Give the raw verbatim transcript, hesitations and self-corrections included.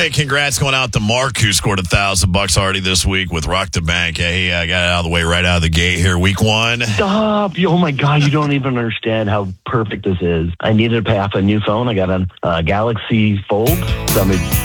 way, congrats going out to Mark, who scored a thousand bucks already this week with Rock the Bank. Hey, I got it out of the way right out of the gate here, week one. Stop! Oh my God, you don't even understand how perfect this is. I needed to pay off a new phone. I got a uh, Galaxy Fold. So I'm